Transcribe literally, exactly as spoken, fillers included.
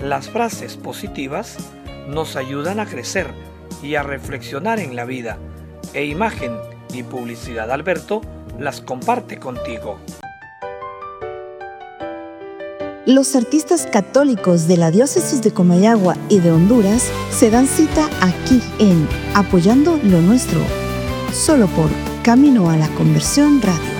Las frases positivas nos ayudan a crecer y a reflexionar en la vida, e Imagen y Publicidad Alberto las comparte contigo. Los artistas católicos de la diócesis de Comayagua y de Honduras se dan cita aquí en Apoyando lo Nuestro, solo por Camino a la Conversión Radio.